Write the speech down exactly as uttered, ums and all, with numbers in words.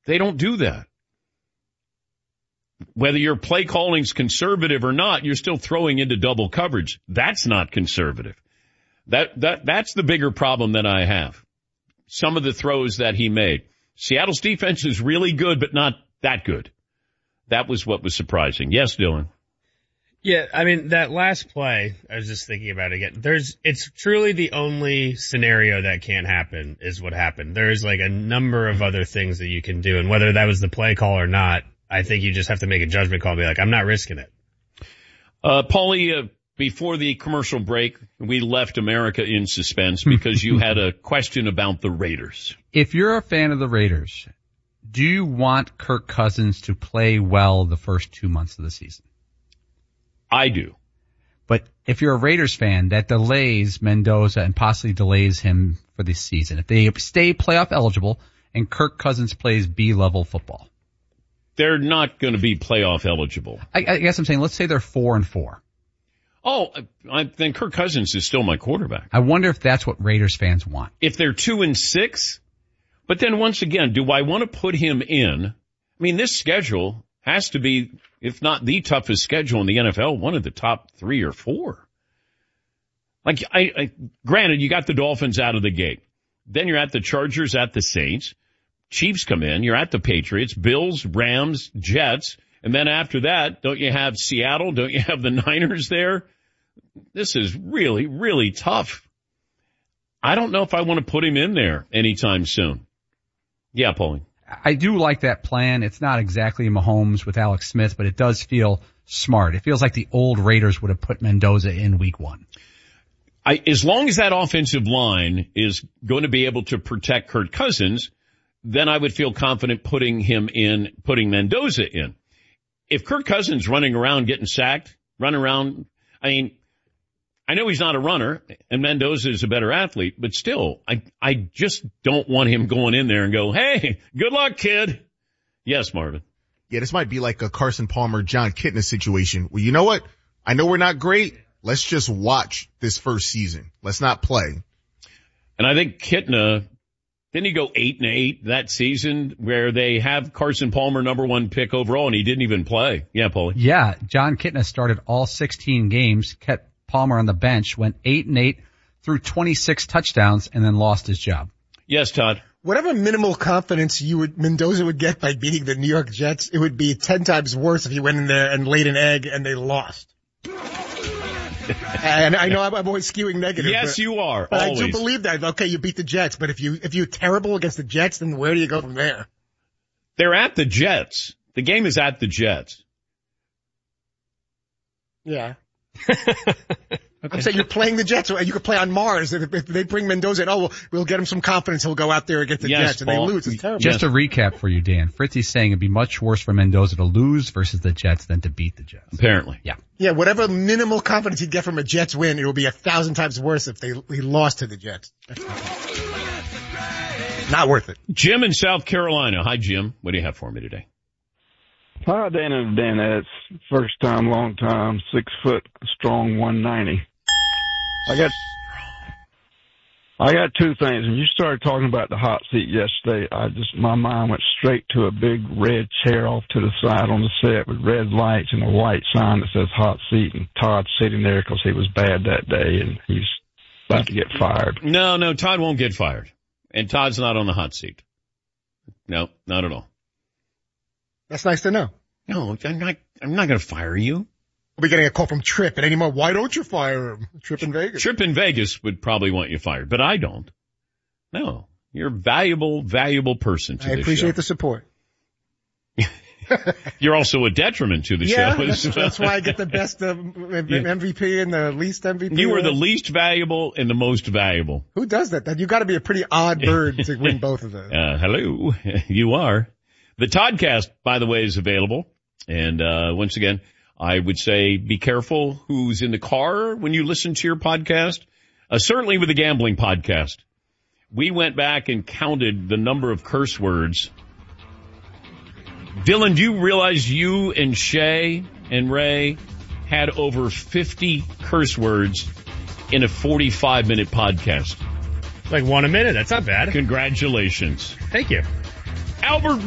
They don't do that. Whether your play calling's conservative or not, you're still throwing into double coverage. That's not conservative. That that that's the bigger problem that I have. Some of the throws that he made. Seattle's defense is really good, but not that good. That was what was surprising. Yes, Dylan. Yeah, I mean, that last play, I was just thinking about it again. There's, it's truly the only scenario that can't happen is what happened. There's like a number of other things that you can do, and whether that was the play call or not, I think you just have to make a judgment call and be like, I'm not risking it. Uh, Paulie, uh, before the commercial break, we left America in suspense because you had a question about the Raiders. If you're a fan of the Raiders, do you want Kirk Cousins to play well the first two months of the season? I do. But if you're a Raiders fan, that delays Mendoza and possibly delays him for the season. If they stay playoff eligible and Kirk Cousins plays B-level football. They're not going to be playoff eligible. I, I guess I'm saying let's say they're four and four. Oh, I, then Kirk Cousins is still my quarterback. I wonder if that's what Raiders fans want. If they're two and six, but then once again, do I want to put him in? I mean, this schedule has to be, if not the toughest schedule in the N F L, one of the top three or four. Like, I, I granted, you got the Dolphins out of the gate. Then you're at the Chargers, at the Saints. Chiefs come in. You're at the Patriots, Bills, Rams, Jets. And then after that, don't you have Seattle? Don't you have the Niners there? This is really, really tough. I don't know if I want to put him in there anytime soon. Yeah, Paulie. I do like that plan. It's not exactly Mahomes with Alex Smith, but it does feel smart. It feels like the old Raiders would have put Mendoza in week one. I, as long as that offensive line is going to be able to protect Kirk Cousins, then I would feel confident putting him in, putting Mendoza in. If Kirk Cousins running around getting sacked, running around, I mean, I know he's not a runner and Mendoza is a better athlete, but still, I, I just don't want him going in there and go, hey, good luck, kid. Yes, Marvin. Yeah, this might be like a Carson Palmer, John Kitna situation. Well, you know what? I know we're not great. Let's just watch this first season. Let's not play. And I think Kitna, didn't he go eight and eight that season where they have Carson Palmer number one pick overall and he didn't even play? Yeah, Paulie. Yeah, John Kitna started all sixteen games, kept Palmer on the bench, went eight and eight, threw twenty-six touchdowns, and then lost his job. Yes, Todd. Whatever minimal confidence you would, Mendoza would get by beating the New York Jets, it would be ten times worse if he went in there and laid an egg and they lost. And I know I'm, I'm always skewing negative. Yes, but, you are. But always. I do believe that. Okay, you beat the Jets, but if you if you're terrible against the Jets, then where do you go from there? They're at the Jets. The game is at the Jets. Yeah. Okay. I'm saying you're playing the Jets. You could play on Mars. If, if they bring Mendoza in, oh, we'll, we'll get him some confidence. He'll go out there against the yes, Jets, and Paul. they lose. It's terrible. Just yes. to recap for you, Dan, Fritzy's saying it'd be much worse for Mendoza to lose versus the Jets than to beat the Jets. Apparently. Yeah. Yeah, whatever minimal confidence he'd get from a Jets win, it will be a thousand times worse if they he lost to the Jets. Not worth it. Jim in South Carolina. Hi, Jim. What do you have for me today? Hi, Dan and Danettes. First time, long time, six foot, strong, one ninety. I got, I got two things. When you started talking about the hot seat yesterday, I just, my mind went straight to a big red chair off to the side on the set with red lights and a white sign that says hot seat, and Todd sitting there because he was bad that day and he's about to get fired. No, no, Todd won't get fired. And Todd's not on the hot seat. No, not at all. That's nice to know. No, I'm not, I'm not going to fire you. We'll be getting a call from Tripp at any more. Why don't you fire him? Tripp in Vegas. Tripp in Vegas would probably want you fired, but I don't. No, you're a valuable, valuable person to I this appreciate show. the support. You're also a detriment to the yeah, show. That's, that's why I get the best uh, M V P and the least M V P. You are the least valuable and the most valuable. Who does that? That you got to be a pretty odd bird to win both of those. Uh, hello, you are. The Toddcast, by the way, is available. And uh once again, I would say be careful who's in the car when you listen to your podcast. Uh, certainly with the gambling podcast. We went back and counted the number of curse words. Dylan, do you realize you and Shay and Ray had over fifty curse words in a forty-five minute podcast? Like one a minute. That's not bad. Congratulations. Thank you. Albert